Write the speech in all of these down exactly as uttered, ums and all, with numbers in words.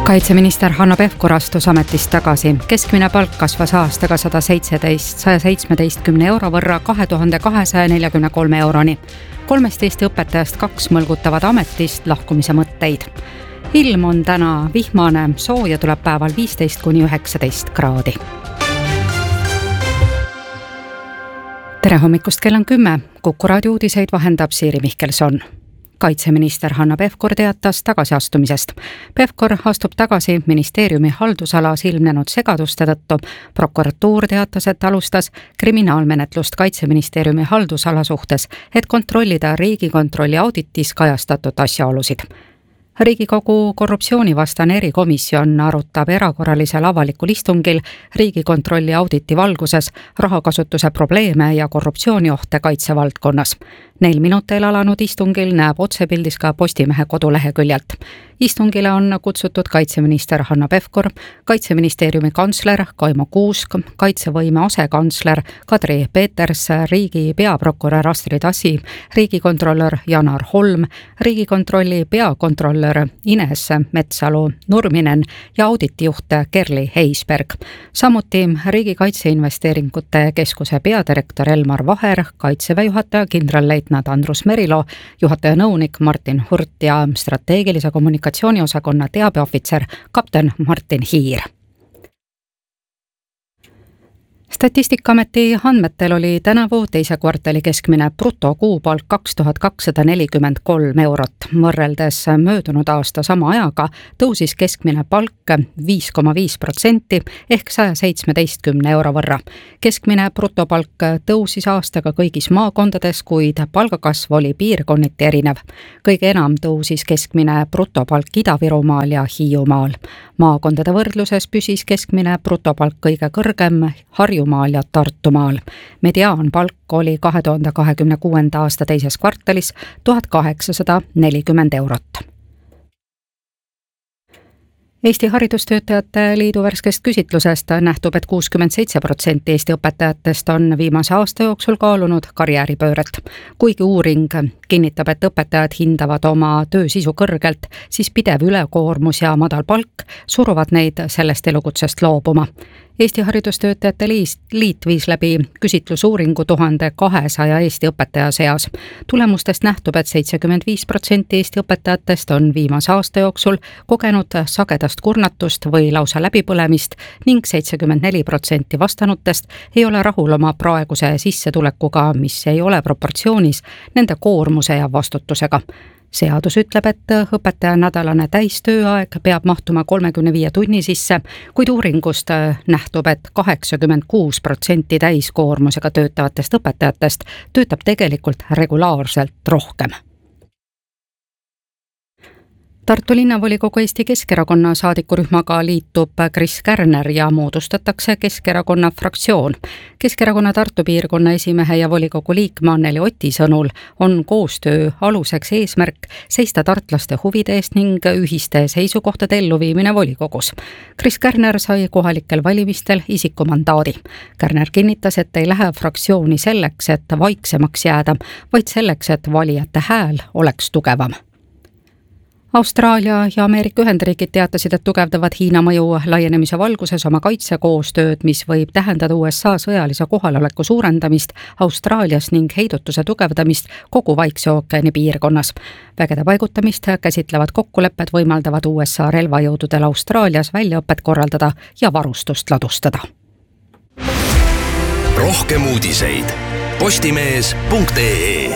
Kaitseminister Hanno Pevkur astus ametist tagasi. Keskmine palk kasvas aastaga sada seitseteist, sada seitsmeteistkümne euro võrra kahe tuhande kahesaja neljakümne kolme euroni. Kolmest Eesti õpetajast kaks mõlgutavad ametist lahkumise mõtteid. Ilm on täna vihmane, sooja tuleb päeval viisteist kuni üheksateist kraadi. Tere hommikust, kell on kümme. Kuku raadio uudiseid vahendab Siiri Mihkelson. Kaitseminister Hanno Pevkur teatas tagasiastumisest. Pevkur astub tagasi ministeeriumi haldusalas ilmnenud segaduste tõttu. Prokuratuur teatas, et alustas kriminaalmenetlust Kaitseministeeriumi haldusala suhtes, et kontrollida Riigikontrolli auditis kajastatud asjaolusid. Riigikogu korruptsioonivastane erikomisjon arutab erakorralisel avalikul istungil Riigikontrolli auditi valguses rahakasutuse probleeme ja korruptsiooniohte kaitsevaldkonnas. Neil minuteil alanud istungil näeb otsepildis ka Postimehe koduleheküljelt. Istungile on kutsutud kaitseminister Hanno Pevkur, Kaitseministeeriumi kantsler Kaimo Kuusk, kaitsevõime asekantsler Kadri Peeters, riigi peaprokurör Astrid Asi, riigikontrolör Janar Holm, Riigikontrolli peakontrolör Ines Metsalu-Nurminen ja auditijuht Kerli Heisberg. Samuti Riigi Kaitseinvesteeringute Keskuse peadirektor Elmar Vaher, kaitseväe juhataja kindralleitnant Andrus Merilo, juhataja nõunik Martin Hurt ja strateegilise kommunikatsiooniosakonna teabeohvitser kapten Martin Hiir. Statistikaameti andmetel oli tänavu teise kvartali keskmine brutokuupalk kaks tuhat kakssada nelikümmend kolm eurot. Võrreldes möödunud aasta sama ajaga tõusis keskmine palk viis koma viis protsenti ehk saja seitsmeteistkümne euro võrra. Keskmine brutopalk tõusis aastaga kõigis maakondades, kuid palgakasv oli piirkonniti erinev. Kõige enam tõusis keskmine brutopalk Ida-Virumaal ja Hiiumaal. Maakondade võrdluses püsis keskmine brutopalk kõige kõrgem Harjumaal ja Tartumaal. Mediaanpalk oli kahe tuhande kahekümne kuuenda aasta teises kvartalis tuhat kaheksasada nelikümmend eurot. Eesti Haridustöötajate Liidu värskest küsitlusest nähtub, et kuuskümmend seitse protsenti Eesti õpetajatest on viimase aasta jooksul kaalunud karjääripööret. Kuigi uuring kinnitab, et õpetajad hindavad oma töö sisu kõrgelt, siis pidev ülekoormus ja madal palk suruvad neid sellest elukutsest loobuma. Eesti Haridustöötajate Liit viis läbi küsitlusuuringu tuhande kahesaja Eesti õpetaja seas. Tulemustest nähtub, et seitsekümmend viis protsenti Eesti õpetajatest on viimase aasta jooksul kogenud sagedast kurnatust või lausa läbipõlemist ning seitsekümmend neli protsenti vastanutest ei ole rahul oma praeguse sissetulekuga, mis ei ole proportsioonis nende koormuse ja vastutusega. Seadus ütleb, et õpetaja nädalane täistööaeg peab mahtuma kolmekümne viie tunni sisse, kuid uuringust nähtub, et kaheksakümmend kuus protsenti täiskoormusega töötavatest õpetajatest töötab tegelikult regulaarselt rohkem. Tartu linnavolikogu Eesti Keskerakonna saadikurühmaga liitub Kris Kärner ja moodustatakse Keskerakonna fraktsioon. Keskerakonna Tartu piirkonna esimehe ja volikogu liikme Anneli Oti sõnul on koostöö aluseks eesmärk seista tartlaste huvide eest ning ühiste seisukohtade elluviimine volikogus. Kris Kärner sai kohalikel valimistel isikumandaadi. Kärner kinnitas, et ei lähe fraktsiooni selleks, et vaiksemaks jääda, vaid selleks, et valijate hääl oleks tugevam. Austraalia ja Ameerika Ühendriigid teatasid, et tugevdavad Hiina mõju laienemise valguses oma kaitsekoostööd, mis võib tähendada U S A sõjalise kohaloleku suurendamist Austraalias ning heidutuse tugevdamist kogu Vaikse ookeani piirkonnas. Vägede paigutamist käsitlevad kokkulepped võimaldavad U S A relvajõududel Austraalias väljaõpet korraldada ja varustust ladustada. Rohkem uudiseid postimees punkt ee.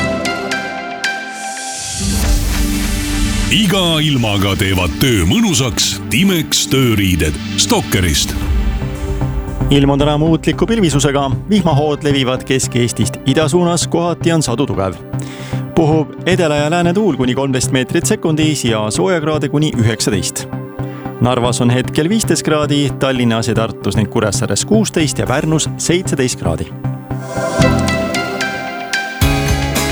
Iga ilmaga teevad töö mõnusaks Timex tööriided Stalkerist. Ilm on täna muutliku pilvisusega, vihmahood levivad Kesk-Eestist idasuunas, kohati on sadu tugev. Puhub edela ja lääne tuul kuni kolmteist meetrit sekundis ja soojakraade kuni üheksateist. Narvas on hetkel viisteist kraadi, Tallinnas ja Tartus ning Kuressaares kuusteist ja Pärnus seitseteist kraadi.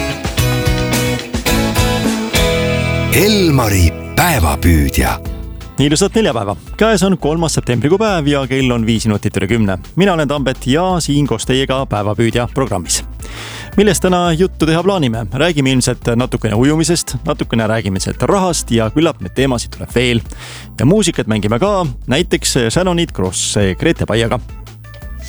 Elmari päevapüüdja. ilusat neljapäeva. Käes on kolmas septembrikuu päev ja kell on viis minutit üle kümne. Mina olen Tambet ja siin koos teiega päevapüüdja programmis. Millest täna juttu teha plaanime? Räägime ilmselt natukene ujumisest, natukene räägime ilmselt rahast ja küllap need teemasid tuleb veel. Ja muusikat mängime ka, näiteks Shannonid Cross Grete Paiaga.